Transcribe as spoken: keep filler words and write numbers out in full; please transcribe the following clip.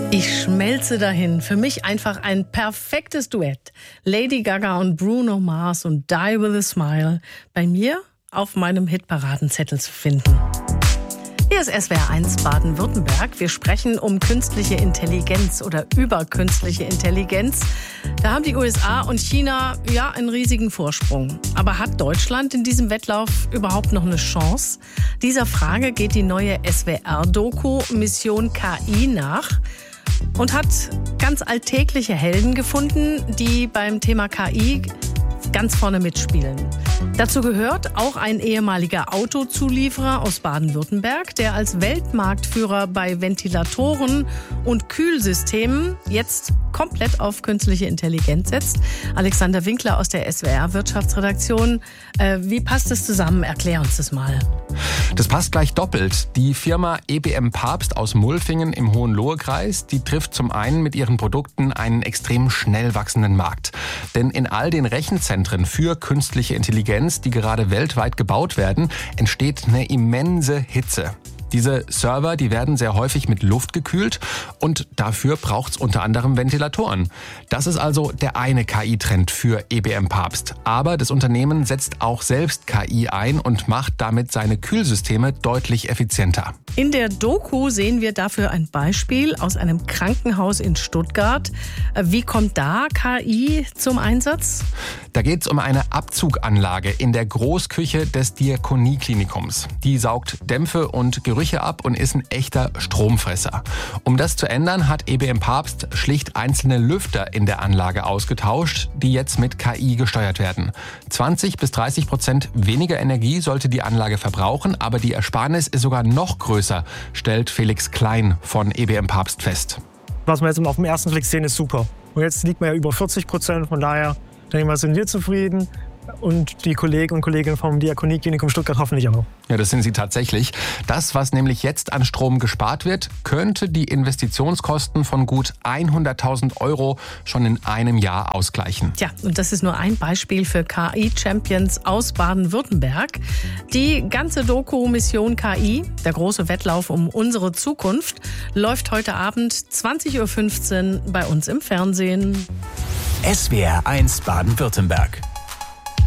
Ich schmelze dahin. Für mich einfach ein perfektes Duett. Lady Gaga und Bruno Mars und Die With A Smile. Bei mir auf meinem Hitparadenzettel zu finden. Hier ist S W R eins Baden-Württemberg. Wir sprechen um künstliche Intelligenz oder über künstliche Intelligenz. Da haben die U S A und China ja einen riesigen Vorsprung. Aber hat Deutschland in diesem Wettlauf überhaupt noch eine Chance? Dieser Frage geht die neue S W R-Doku Mission K I nach und hat ganz alltägliche Helden gefunden, die beim Thema K I ganz vorne mitspielen. Dazu gehört auch ein ehemaliger Autozulieferer aus Baden-Württemberg, der als Weltmarktführer bei Ventilatoren und Kühlsystemen jetzt komplett auf künstliche Intelligenz setzt. Alexander Winkler aus der S W R-Wirtschaftsredaktion. Äh, wie passt das zusammen? Erklär uns das mal. Das passt gleich doppelt. Die Firma E B M Papst aus Mulfingen im Hohenlohe-Kreis, die trifft zum einen mit ihren Produkten einen extrem schnell wachsenden Markt. Denn in all den Rechenzentren für künstliche Intelligenz, die gerade weltweit gebaut werden, entsteht eine immense Hitze. Diese Server, die werden sehr häufig mit Luft gekühlt und dafür braucht's unter anderem Ventilatoren. Das ist also der eine K I-Trend für E B M Papst. Aber das Unternehmen setzt auch selbst K I ein und macht damit seine Kühlsysteme deutlich effizienter. In der Doku sehen wir dafür ein Beispiel aus einem Krankenhaus in Stuttgart. Wie kommt da K I zum Einsatz? Da geht's um eine Abzuganlage in der Großküche des Diakonieklinikums. Die saugt Dämpfe und Gerüche ab und ist ein echter Stromfresser. Um das zu ändern, hat E B M Papst schlicht einzelne Lüfter in der Anlage ausgetauscht, die jetzt mit K I gesteuert werden. zwanzig bis dreißig Prozent weniger Energie sollte die Anlage verbrauchen, aber die Ersparnis ist sogar noch größer, stellt Felix Klein von E B M Papst fest. Was wir jetzt auf dem ersten Blick sehen, ist super. Und jetzt liegt man ja über vierzig Prozent, von daher denke ich mal, sind wir zufrieden. Und die Kollegen und Kolleginnen vom Diakonieklinikum Stuttgart hoffentlich auch. Ja, das sind sie tatsächlich. Das, was nämlich jetzt an Strom gespart wird, könnte die Investitionskosten von gut hunderttausend Euro schon in einem Jahr ausgleichen. Tja, und das ist nur ein Beispiel für K I-Champions aus Baden-Württemberg. Die ganze Doku Mission K I, der große Wettlauf um unsere Zukunft, läuft heute Abend zwanzig Uhr fünfzehn bei uns im Fernsehen. S W R eins Baden-Württemberg.